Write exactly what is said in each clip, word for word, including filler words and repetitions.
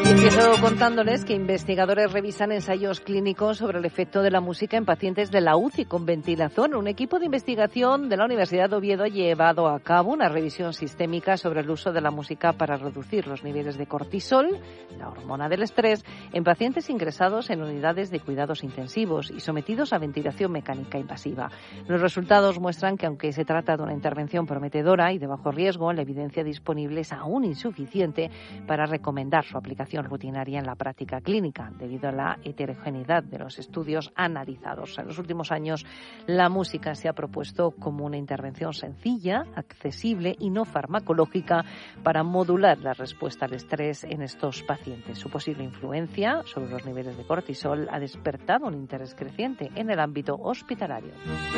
Empiezo contándoles que investigadores revisan ensayos clínicos sobre el efecto de la música en pacientes de la U C I con ventilación. Un equipo de investigación de la Universidad de Oviedo ha llevado a cabo una revisión sistémica sobre el uso de la música para reducir los niveles de cortisol, la hormona del estrés, en pacientes ingresados en unidades de cuidados intensivos y sometidos a ventilación mecánica invasiva. Los resultados muestran que, aunque se trata de una intervención prometedora y de bajo riesgo, la evidencia disponible es aún insuficiente para recomendar su aplicación rutinaria en la práctica clínica, debido a la heterogeneidad de los estudios analizados. En los últimos años, la música se ha propuesto como una intervención sencilla, accesible y no farmacológica para modular la respuesta al estrés en estos pacientes. Su posible influencia sobre los niveles de cortisol ha despertado un interés creciente en el ámbito hospitalario.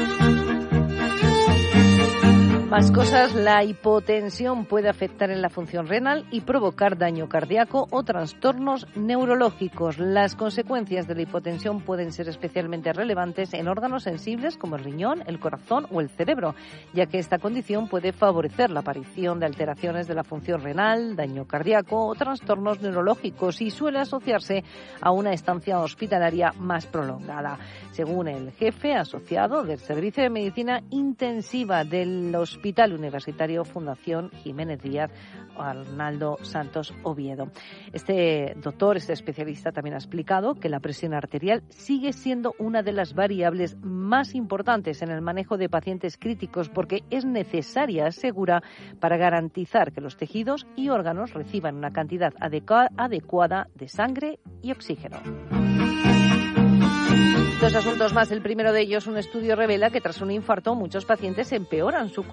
Más cosas, la hipotensión puede afectar en la función renal y provocar daño cardíaco o trastornos neurológicos. Las consecuencias de la hipotensión pueden ser especialmente relevantes en órganos sensibles como el riñón, el corazón o el cerebro, ya que esta condición puede favorecer la aparición de alteraciones de la función renal, daño cardíaco o trastornos neurológicos y suele asociarse a una estancia hospitalaria más prolongada. Según el jefe asociado del Servicio de Medicina Intensiva del Hospital Hospital Universitario Fundación Jiménez Díaz, Arnaldo Santos Oviedo. Este doctor, este especialista, también ha explicado que la presión arterial sigue siendo una de las variables más importantes en el manejo de pacientes críticos porque es necesaria, segura, para garantizar que los tejidos y órganos reciban una cantidad adecu- adecuada de sangre y oxígeno. Dos asuntos más. El primero de ellos, un estudio revela que tras un infarto muchos pacientes empeoran su